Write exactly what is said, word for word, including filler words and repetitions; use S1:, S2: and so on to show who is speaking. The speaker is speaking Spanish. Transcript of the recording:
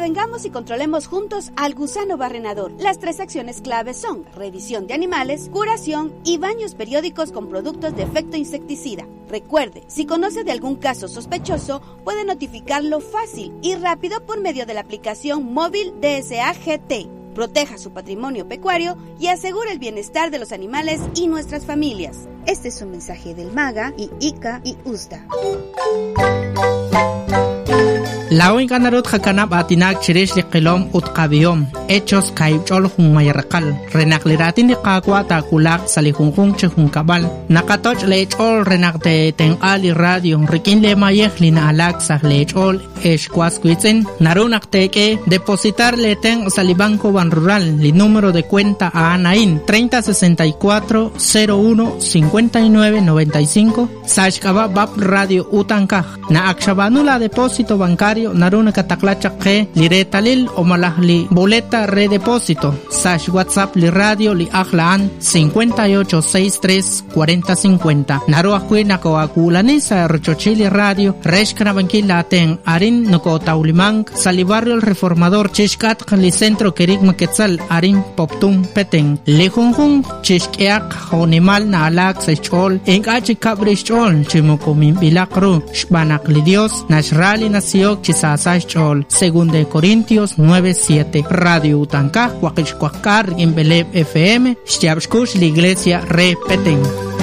S1: Prevengamos y controlemos juntos al gusano barrenador. Las tres acciones claves son revisión de animales, curación y baños periódicos con productos de efecto insecticida. Recuerde, si conoce de algún caso sospechoso, puede notificarlo fácil y rápido por medio de la aplicación móvil D S A G T. Proteja su patrimonio pecuario y asegure el bienestar de los animales y nuestras familias. Este es un mensaje del MAGA y I C A y U S D A.
S2: Lawin kanarut hakanap atinak chirish liqilom utqabiyom hechos kaibchol jun mayarqal renakliratin liqaqwa takulaq salihunjun chehun kabal nakatoch lechol renakte tenqali radio rikin le mayej lina alaksa lechol eshkwasquitzen narunakteke depositar le ten salibanco ban rural li número de cuenta a Anain treinta sesenta y cuatro cero uno cincuenta y nueve noventa y cinco sashkaba bab radio utankaj na akshabanula depósito bancario naruna kataklachaqe liretalil o malahli boleta redepósito sash WhatsApp li radio li ahlaan cincuenta y ocho sesenta y tres cuarenta cincuenta naru akwina ko akulani sa rochochili radio reshkana bankila ten arin noko taulimang sali barrio el reformador chishkat li centro kerik maketzal arin poptum peteng lejunjun chishkiak honimal na alak sechol en achi kabrichol chimokomin bilakru shbanak li dios nashrali naciok chisasach chol según de Corintios nueve siete radio utankaj wakishkwakar en Beleb F M shtiabshkush la iglesia re peteng.